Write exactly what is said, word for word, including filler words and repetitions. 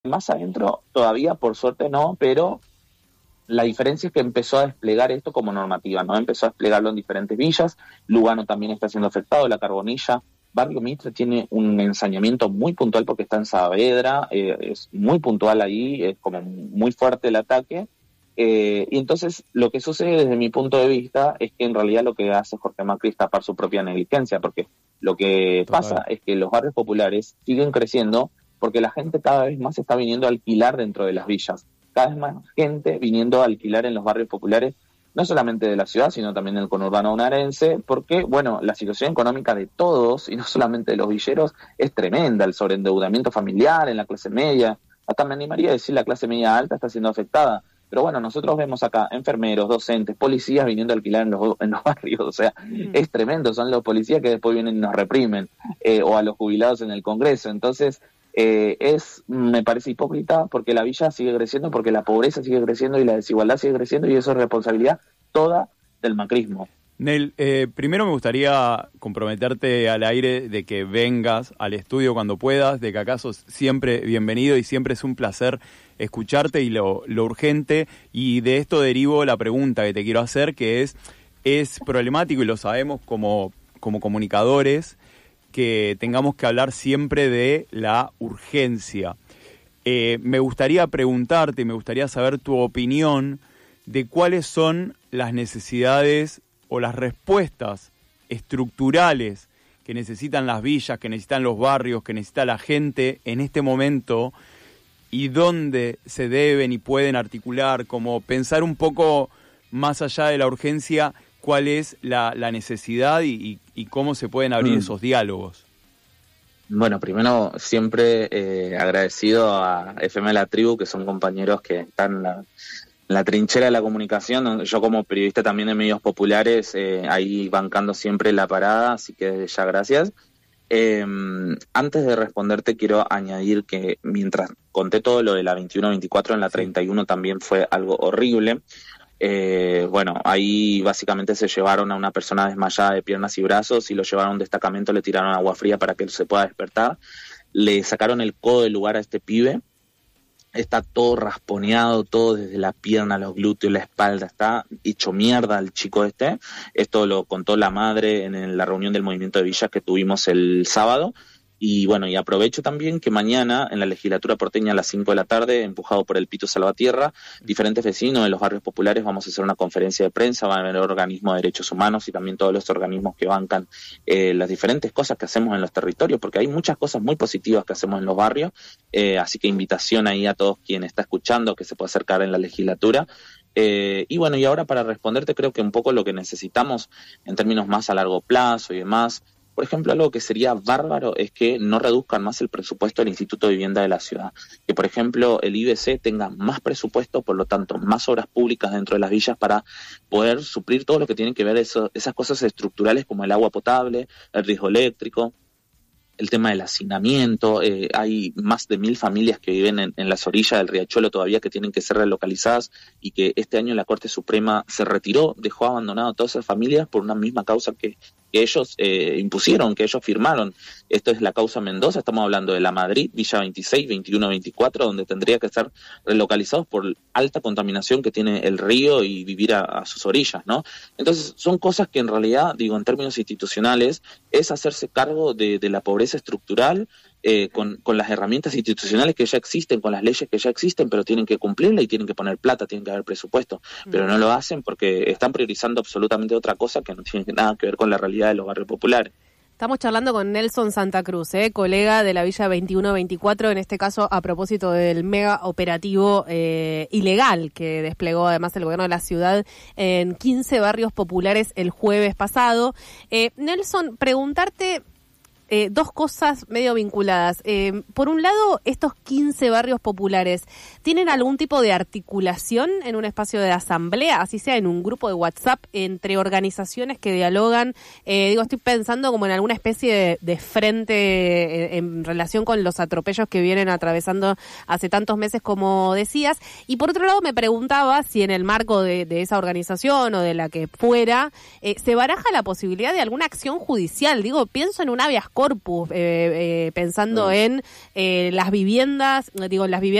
Más adentro todavía, por suerte no, pero la diferencia es que empezó a desplegar esto como normativa, ¿no? Empezó a desplegarlo en diferentes villas. Lugano también está siendo afectado, La Carbonilla. Barrio Mitre tiene un ensañamiento muy puntual porque está en Saavedra, eh, es muy puntual ahí, es como muy fuerte el ataque. Eh, y entonces lo que sucede desde mi punto de vista es que en realidad lo que hace Jorge Macri es tapar su propia negligencia, porque lo que Total. pasa es que los barrios populares siguen creciendo porque la gente cada vez más está viniendo a alquilar dentro de las villas. Cada vez más gente viniendo a alquilar en los barrios populares, no solamente de la ciudad, sino también del conurbano bonaerense, porque, bueno, la situación económica de todos, y no solamente de los villeros, es tremenda. El sobreendeudamiento familiar en la clase media, hasta me animaría a decir la clase media alta está siendo afectada. Pero bueno, nosotros vemos acá enfermeros, docentes, policías viniendo a alquilar en los, en los barrios, o sea, mm. es tremendo, son los policías que después vienen y nos reprimen, eh, o a los jubilados en el Congreso. Entonces, eh, es, me parece hipócrita porque la villa sigue creciendo, porque la pobreza sigue creciendo y la desigualdad sigue creciendo, y eso es responsabilidad toda del macrismo. Nel, eh, primero me gustaría comprometerte al aire de que vengas al estudio cuando puedas, de que acá sos siempre bienvenido y siempre es un placer escucharte y lo, lo urgente, y de esto derivo la pregunta que te quiero hacer, que es, es problemático y lo sabemos como, como comunicadores, que tengamos que hablar siempre de la urgencia. Eh, me gustaría preguntarte, me gustaría saber tu opinión de cuáles son las necesidades o las respuestas estructurales que necesitan las villas, que necesitan los barrios, que necesita la gente en este momento, y dónde se deben y pueden articular, como pensar un poco más allá de la urgencia, cuál es la, la necesidad y, y, y cómo se pueden abrir mm. esos diálogos. Bueno, primero siempre eh, agradecido a F M La Tribu, que son compañeros que están en la, la trinchera de la comunicación. Yo como periodista también de medios populares, eh, ahí bancando siempre la parada, así que ya gracias. Eh, antes de responderte quiero añadir que mientras conté todo lo de la veintiuno veinticuatro, en la treinta y uno también fue algo horrible. Eh, bueno, ahí básicamente se llevaron a una persona desmayada de piernas y brazos y lo llevaron a un destacamento, le tiraron agua fría para que él se pueda despertar, le sacaron el codo del lugar a este pibe. Está todo rasponeado, todo desde la pierna, los glúteos, la espalda, está hecho mierda el chico este. Esto lo contó la madre en la reunión del movimiento de villas que tuvimos el sábado. Y bueno, y aprovecho también que mañana en la legislatura porteña a las cinco de la tarde, empujado por el Pito Salvatierra, diferentes vecinos de los barrios populares vamos a hacer una conferencia de prensa, van a haber organismos de derechos humanos y también todos los organismos que bancan eh, las diferentes cosas que hacemos en los territorios, porque hay muchas cosas muy positivas que hacemos en los barrios, eh, así que invitación ahí a todos quien está escuchando que se puede acercar en la legislatura. Eh, y bueno, y ahora para responderte, creo que un poco lo que necesitamos en términos más a largo plazo y demás, por ejemplo, algo que sería bárbaro es que no reduzcan más el presupuesto del Instituto de Vivienda de la Ciudad. Que, por ejemplo, el I B C tenga más presupuesto, por lo tanto, más obras públicas dentro de las villas para poder suplir todo lo que tiene que ver eso, esas cosas estructurales como el agua potable, el riesgo eléctrico, el tema del hacinamiento. Eh, hay más de mil familias que viven en, en las orillas del Riachuelo todavía que tienen que ser relocalizadas y que este año la Corte Suprema se retiró, dejó abandonado a todas esas familias por una misma causa que, que ellos eh, impusieron, que ellos firmaron. Esto es la causa Mendoza, estamos hablando de la Madrid, Villa veintiséis, veintiuno, veinticuatro, donde tendría que estar relocalizados por alta contaminación que tiene el río y vivir a, a sus orillas, ¿no? Entonces son cosas que en realidad, digo, en términos institucionales, es hacerse cargo de, de la pobreza estructural, eh, con, con las herramientas institucionales que ya existen, con las leyes que ya existen, pero tienen que cumplirla y tienen que poner plata, tienen que haber presupuesto, pero no lo hacen porque están priorizando absolutamente otra cosa que no tiene nada que ver con la realidad de los barrios populares. Estamos charlando con Nelson Santa Cruz, eh, colega de la Villa veintiuno veinticuatro, en este caso a propósito del mega operativo eh, ilegal que desplegó además el gobierno de la ciudad en quince barrios populares el jueves pasado. Eh, Nelson, preguntarte Eh, dos cosas medio vinculadas. Eh, por un lado, estos quince barrios populares, ¿tienen algún tipo de articulación en un espacio de asamblea, así sea en un grupo de WhatsApp, entre organizaciones que dialogan? Eh, digo, estoy pensando como en alguna especie de, de frente en, en relación con los atropellos que vienen atravesando hace tantos meses, como decías. Y por otro lado, me preguntaba si en el marco de, de esa organización o de la que fuera, eh, se baraja la posibilidad de alguna acción judicial. Digo, pienso en un habeas corpus corpus, eh, eh, pensando Mm. en eh, las viviendas, digo, las viviendas